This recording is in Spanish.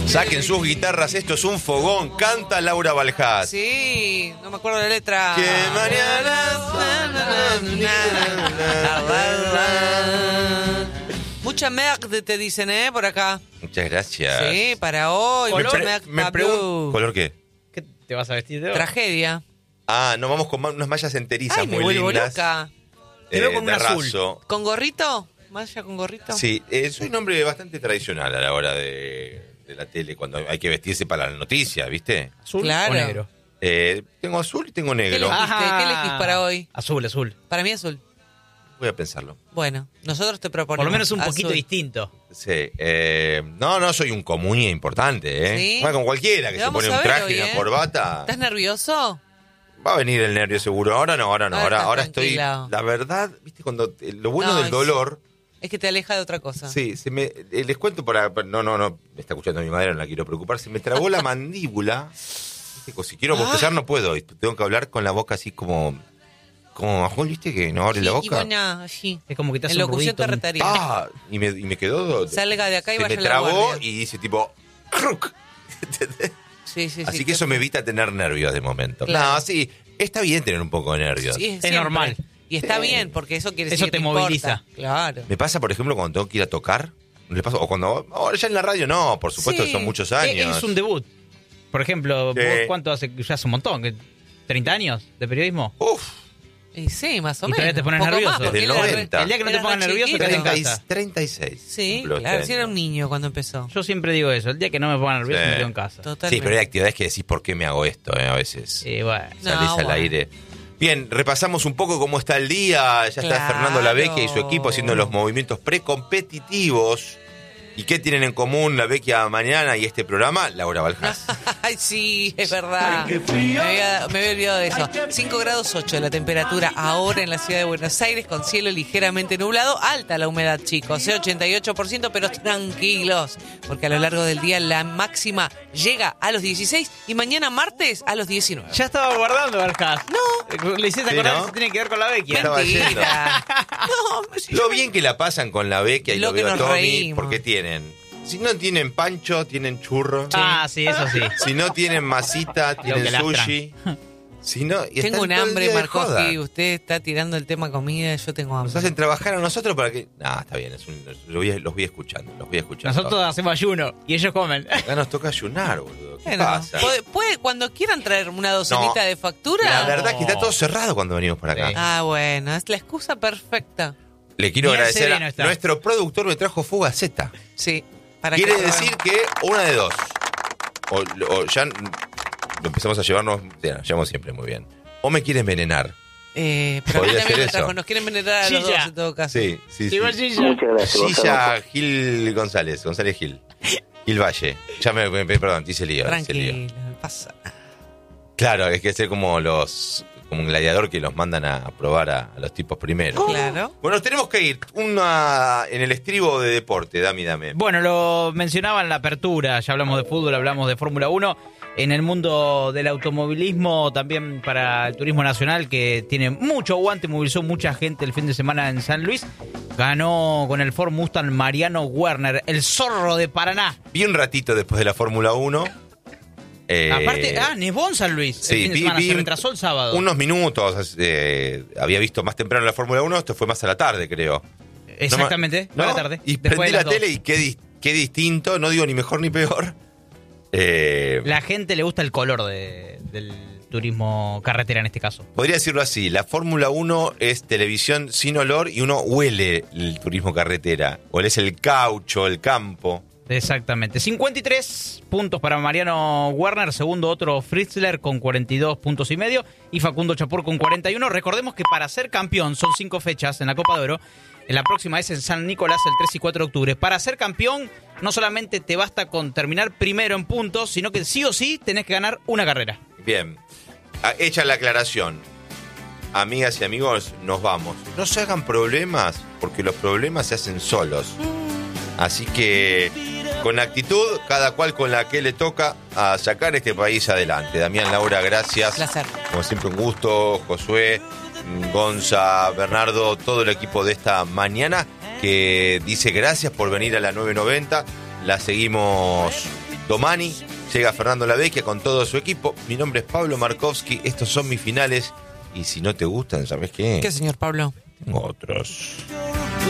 Saquen sus guitarras, esto es un fogón. Canta Laura Baljás. Sí, no me acuerdo la letra. Que mañana... Mucha merde te dicen, por acá. Muchas gracias. Sí, para hoy. Me pregunto... ¿Color qué? ¿Qué te vas a vestir de hoy? Tragedia. Ah, nos vamos con unas mallas enterizas. Ay, muy me vuelvo lindas. loca. Te veo con de un azul. raso. ¿Con gorrito? ¿Malla con gorrito? Sí, soy un hombre bastante tradicional a la hora de la tele, cuando hay que vestirse para la noticia, ¿viste? ¿Azul Claro. o negro? Tengo azul y tengo ¿Qué negro. elegiste? ¿Qué elegís para hoy? Azul. Para mí azul. Voy a pensarlo. Bueno, nosotros te proponemos Por lo menos un azul. poquito distinto. Sí. No soy un comuña importante, ¿eh? ¿Sí? Bueno, con cualquiera que Te se vamos pone a un ver traje hoy, y una corbata. ¿Estás nervioso? Va a venir el nervio seguro. Ahora no. Ahora estoy... tranquilo. La verdad, ¿viste? Lo bueno No, del dolor... Es que te aleja de otra cosa. Sí, les cuento no, me está escuchando mi madre, no la quiero preocupar. Se me trabó la mandíbula. ¿Viste? Si quiero bostezar no puedo. Tengo que hablar con la boca así como bajón, ¿viste? Que no abre Sí, la y boca. bueno, sí. Es como que te hace En un locución ruidito. te retaría. Y me quedó... Salga de acá y se vaya me a la trabó guardia. y dice tipo... "Cruc". Sí, Así que eso me evita tener nervios de momento. Claro. No, sí, está bien tener un poco de nervios. Sí, Es siempre. normal. Y está Sí. bien, porque eso quiere Eso decir que te importa. moviliza. Claro. Me pasa, por ejemplo, cuando tengo que ir a tocar. ¿No le pasa? O cuando... Ahora ya en la radio no, por supuesto, Sí. son muchos años. Es un debut. Por ejemplo, Sí. ¿vos cuánto hace? Ya hace un montón. ¿30 años de periodismo? Uf, Y sí, más o Y menos. todavía te pones Un poco nervioso. más, porque Desde él el era 90. El día que no te era pongas re nervioso, chiquito. quedate en casa. 36. Sí, cumplo claro, este sí era año. un niño cuando empezó. Yo siempre digo eso. El día que no me ponga nervioso Sí. me quedo en casa. Totalmente. Sí, pero hay actividades que decís, ¿por qué me hago esto? A veces Bueno. salís al bueno. aire. Bien, repasamos un poco cómo está el día. Ya está Claro. Fernando Lavecchia y su equipo haciendo los movimientos precompetitivos. ¿Y qué tienen en común Lavecchia mañana y este programa? Laura Baljás. Ay, sí, es verdad. Me había olvidado de eso. 5 grados 8 la temperatura ahora en la ciudad de Buenos Aires, con cielo ligeramente nublado. Alta la humedad, chicos, 88%, pero tranquilos, porque a lo largo del día la máxima llega a los 16 y mañana martes a los 19. Ya estaba guardando, Barjas. No. Le hiciste Sí, acordar ¿no? que se tiene que ver con la Vecchia. Estaba Mentira. No, si Lo yo- bien que la pasan con Lavecchia y Lo lo que veo a nos Tommy, reímos. porque tienen... Si no tienen pancho, tienen churro. Ah, sí, eso sí. Si no tienen masita, tienen que lastran. sushi. Si no, y están Tengo un todo el hambre, día de Marcos, joda. que usted está tirando el tema comida, yo tengo Nos hambre. hacen trabajar a nosotros para que... No, está bien, los voy escuchando. Nosotros hacemos ayuno y ellos comen. Acá nos toca ayunar, boludo. ¿Qué Bueno, pasa? puede, cuando quieran traer una docenita No. de factura. La verdad es que está todo cerrado cuando venimos por acá. Sí. Ah, bueno, es la excusa perfecta. Le quiero Ni al agradecer sereno a está. nuestro productor, me trajo Fugaceta. Sí. Para Quiere que decir que una de dos. O ya lo empezamos a llevarnos... ya, nos llevamos siempre muy bien. O me quiere envenenar. Pero a mí Podría también ser me eso. trajo. Nos quieren envenenar a los Gilla. dos en todo caso. Sí. Igual sí, ya. Muchas gracias. Gilla Gil González Gil. Gil Valle. Ya perdón, dice lío. Tranquilo, no pasa nada. Claro, es que es como un gladiador que los mandan a probar a los tipos primero. Claro. Bueno, nos tenemos que ir. Una en el estribo de deporte, dame. Bueno, lo mencionaba en la apertura, ya hablamos de fútbol, hablamos de Fórmula 1. En el mundo del automovilismo, también para el turismo nacional, que tiene mucho aguante, movilizó mucha gente el fin de semana en San Luis. Ganó con el Ford Mustang Mariano Werner, el zorro de Paraná. Vi un ratito después de la Fórmula 1. Aparte, nevó en San Luis Sí, el fin de semana, se retrasó el sábado. Unos minutos. Había visto más temprano la Fórmula 1, esto fue más a la tarde, creo. Exactamente, ¿No? a la tarde. Y después prendí de la las tele 2. y qué distinto, no digo ni mejor ni peor. La gente le gusta el color del turismo carretera en este caso. Podría decirlo así, la Fórmula 1 es televisión sin olor y uno huele el turismo carretera. Hueles el caucho, el campo. Exactamente. 53 puntos para Mariano Werner, segundo otro Fritzler con 42 puntos y medio y Facundo Chapur con 41. Recordemos que para ser campeón son 5 fechas en la Copa de Oro. La próxima es en San Nicolás el 3 y 4 de octubre. Para ser campeón no solamente te basta con terminar primero en puntos, sino que sí o sí tenés que ganar una carrera. Bien, hecha la aclaración. Amigas y amigos, nos vamos. No se hagan problemas, porque los problemas se hacen solos. Así que, con actitud, cada cual con la que le toca a sacar este país adelante. Damián, Laura, gracias. Placer. Como siempre, un gusto. Josué, Gonza, Bernardo, todo el equipo de esta mañana que dice gracias por venir a la 990. La seguimos Domani, llega Fernando Lavecchia con todo su equipo. Mi nombre es Pablo Markovsky, estos son mis finales. Y si no te gustan, ¿sabes qué? ¿Qué, señor Pablo? Tengo otros.